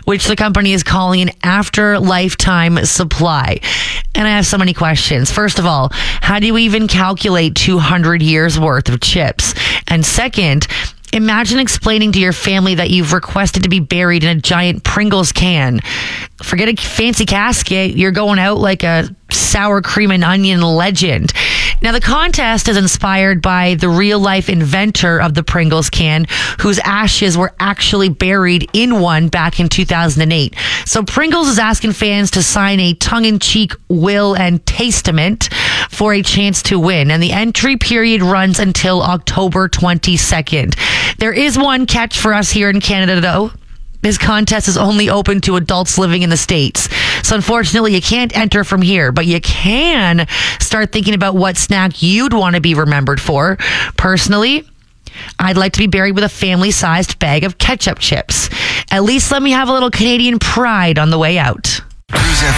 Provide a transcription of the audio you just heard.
which the company is calling an after lifetime supply. And I have so many questions. First of all, how do you even calculate 200 years worth of chips? And second, imagine explaining to your family that you've requested to be buried in a giant Pringles can. Forget a fancy casket. You're going out like a sour cream and onion legend. Now, the contest is inspired by the real-life inventor of the Pringles can, whose ashes were actually buried in one back in 2008. So Pringles is asking fans to sign a tongue-in-cheek will and testament for a chance to win. And the entry period runs until October 22nd. There is one catch for us here in Canada, though. This contest is only open to adults living in the States. So unfortunately, you can't enter from here, but you can start thinking about what snack you'd want to be remembered for. Personally, I'd like to be buried with a family-sized bag of ketchup chips. At least let me have a little Canadian pride on the way out.